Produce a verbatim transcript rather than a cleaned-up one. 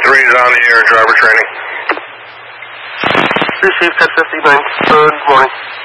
three is on the air, driver training. Receive ten fifty-nine. Good morning.